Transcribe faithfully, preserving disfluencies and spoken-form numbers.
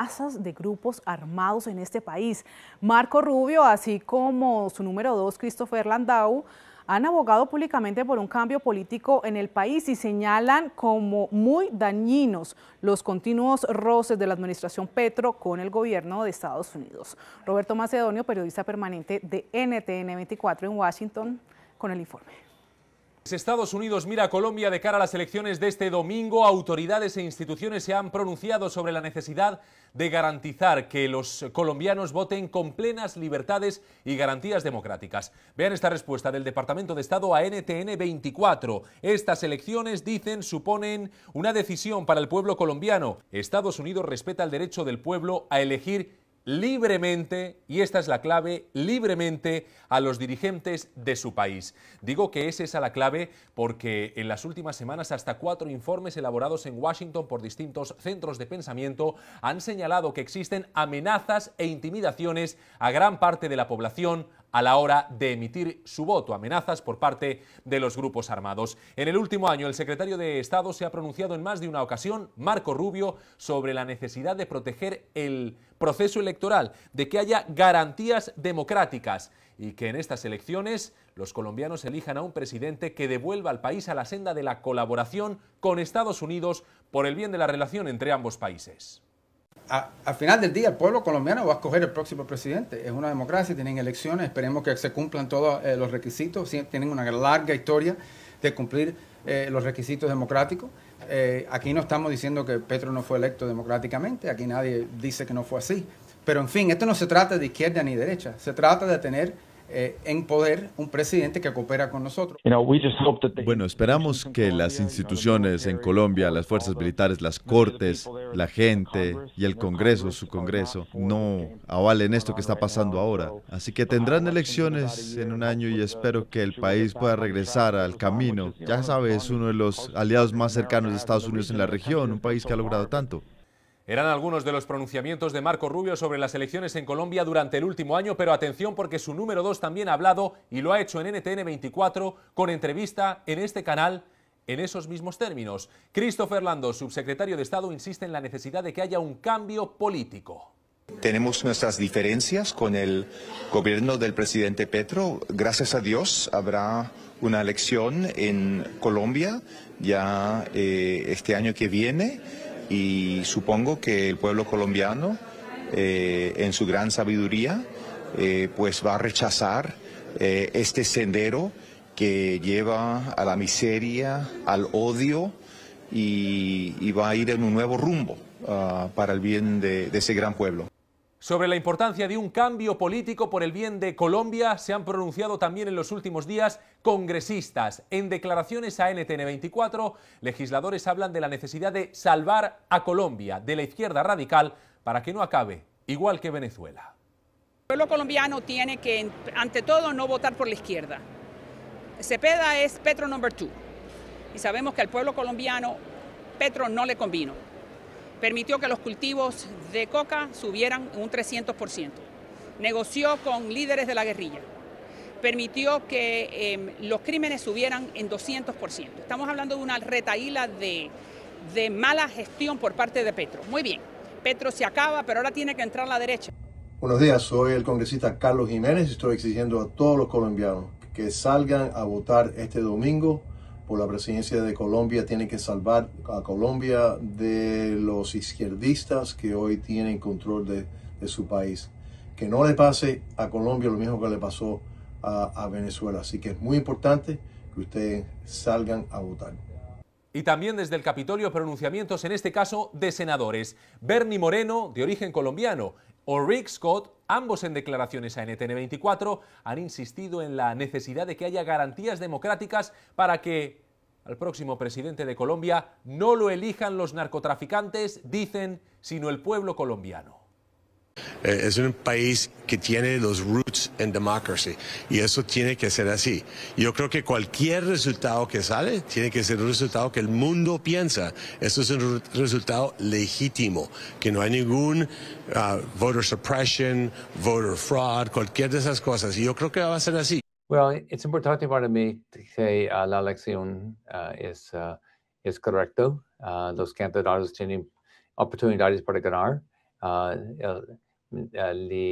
amenazas de grupos armados en este país. Marco Rubio, así como su número dos, Christopher Landau, han abogado públicamente por un cambio político en el país y señalan como muy dañinos los continuos roces de la administración Petro con el gobierno de Estados Unidos. Roberto Macedonio, periodista permanente de N T N veinticuatro en Washington, con el informe. Estados Unidos mira a Colombia de cara a las elecciones de este domingo. Autoridades e instituciones se han pronunciado sobre la necesidad de garantizar que los colombianos voten con plenas libertades y garantías democráticas. Vean esta respuesta del Departamento de Estado a N T N veinticuatro. Estas elecciones, dicen, suponen una decisión para el pueblo colombiano. Estados Unidos respeta el derecho del pueblo a elegir libremente, y esta es la clave, libremente a los dirigentes de su país. Digo que es esa la clave porque en las últimas semanas hasta cuatro informes elaborados en Washington por distintos centros de pensamiento han señalado que existen amenazas e intimidaciones a gran parte de la población a la hora de emitir su voto, amenazas por parte de los grupos armados. En el último año, el secretario de Estado se ha pronunciado en más de una ocasión, Marco Rubio, sobre la necesidad de proteger el proceso electoral, de que haya garantías democráticas y que en estas elecciones los colombianos elijan a un presidente que devuelva al país a la senda de la colaboración con Estados Unidos por el bien de la relación entre ambos países. A, al final del día, el pueblo colombiano va a escoger el próximo presidente. Es una democracia, tienen elecciones, esperemos que se cumplan todos eh, los requisitos. Tienen una larga historia de cumplir eh, los requisitos democráticos. Eh, aquí no estamos diciendo que Petro no fue electo democráticamente, aquí nadie dice que no fue así. Pero en fin, esto no se trata de izquierda ni derecha, se trata de tener Eh, en poder un presidente que coopera con nosotros. Bueno, esperamos que las instituciones en Colombia, las fuerzas militares, las cortes, la gente y el Congreso, su Congreso, no avalen esto que está pasando ahora. Así que tendrán elecciones en un año y espero que el país pueda regresar al camino. Ya sabes, es uno de los aliados más cercanos de Estados Unidos en la región, un país que ha logrado tanto. Eran algunos de los pronunciamientos de Marco Rubio sobre las elecciones en Colombia durante el último año, pero atención porque su número dos también ha hablado y lo ha hecho en N T N veinticuatro con entrevista en este canal en esos mismos términos. Christopher Landau, subsecretario de Estado, insiste en la necesidad de que haya un cambio político. Tenemos nuestras diferencias con el gobierno del presidente Petro. Gracias a Dios habrá una elección en Colombia ya eh, este año que viene. Y supongo que el pueblo colombiano, eh, en su gran sabiduría, eh, pues va a rechazar eh, este sendero que lleva a la miseria, al odio y, y va a ir en un nuevo rumbo uh, para el bien de, de ese gran pueblo. Sobre la importancia de un cambio político por el bien de Colombia se han pronunciado también en los últimos días congresistas. En declaraciones a N T N veinticuatro, legisladores hablan de la necesidad de salvar a Colombia de la izquierda radical para que no acabe igual que Venezuela. El pueblo colombiano tiene que, ante todo, no votar por la izquierda. Cepeda es Petro number two. Y sabemos que al pueblo colombiano Petro no le convino. Permitió que los cultivos de coca subieran un trescientos por ciento. Negoció con líderes de la guerrilla. Permitió que eh, los crímenes subieran en doscientos por ciento. Estamos hablando de una retahíla de, de mala gestión por parte de Petro. Muy bien, Petro se acaba, pero ahora tiene que entrar la derecha. Buenos días, soy el congresista Carlos Jiménez y estoy exigiendo a todos los colombianos que salgan a votar este domingo por la presidencia de Colombia. Tienen que salvar a Colombia de los izquierdistas que hoy tienen control de, de su país. Que no le pase a Colombia lo mismo que le pasó a, a Venezuela. Así que es muy importante que ustedes salgan a votar. Y también desde el Capitolio pronunciamientos, en este caso de senadores. Bernie Moreno, de origen colombiano, o Rick Scott, ambos en declaraciones a N T N veinticuatro, han insistido en la necesidad de que haya garantías democráticas para que al próximo presidente de Colombia no lo elijan los narcotraficantes, dicen, sino el pueblo colombiano. Eh, es un país que tiene los roots en democracy y eso tiene que ser así. Yo creo que cualquier resultado que sale tiene que ser un resultado que el mundo piensa. Eso es un resultado legítimo, que no hay ningún uh, voter suppression, voter fraud, cualquier de esas cosas. Y yo creo que va a ser así. Well, es importante para mí que uh, la elección uh, es, uh, es correcta. Uh, los candidatos tienen oportunidades para ganar. uh, el, el,